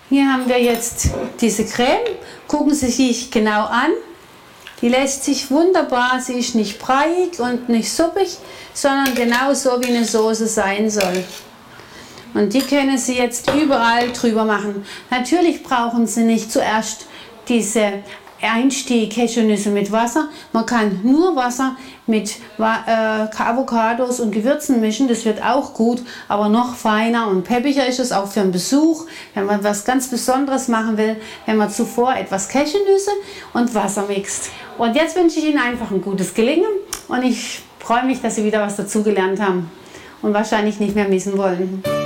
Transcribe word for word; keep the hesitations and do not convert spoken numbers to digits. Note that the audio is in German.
Hier haben wir jetzt diese Creme. Gucken Sie sich genau an. Die lässt sich wunderbar, sie ist nicht breiig und nicht suppig, sondern genau so wie eine Soße sein soll. Und die können Sie jetzt überall drüber machen. Natürlich brauchen Sie nicht zuerst diese Einstieg Cashewnüsse mit Wasser. Man kann nur Wasser mit äh, Avocados und Gewürzen mischen, das wird auch gut, aber noch feiner und peppiger ist es auch für einen Besuch, wenn man was ganz Besonderes machen will, wenn man zuvor etwas Cashewnüsse und Wasser mixt. Und jetzt wünsche ich Ihnen einfach ein gutes Gelingen und ich freue mich, dass Sie wieder was dazugelernt haben und wahrscheinlich nicht mehr missen wollen.